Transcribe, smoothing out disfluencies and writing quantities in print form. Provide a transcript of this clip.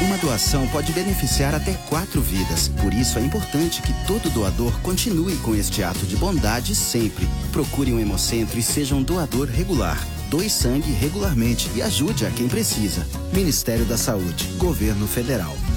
Uma doação pode beneficiar até 4 vidas. Por isso é importante que todo doador continue com este ato de bondade sempre. Procure um Hemocentro e seja um doador regular. Doe sangue regularmente e ajude a quem precisa. Ministério da Saúde, Governo Federal.